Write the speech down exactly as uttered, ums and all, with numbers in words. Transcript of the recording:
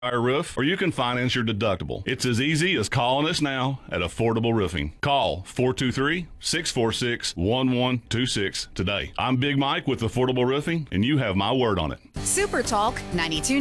roof, or you can finance your deductible. It's as easy as calling us now at Affordable Roofing. Call four two three, six four six, one one two six today. I'm Big Mike with Affordable Roofing, and you have my word on it. Super Talk ninety-two.